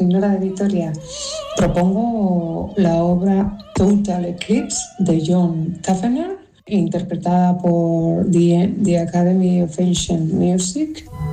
soy Nora de Vitoria. Propongo la obra Total Eclipse de John Tavener, interpretada por The Academy of Ancient Music.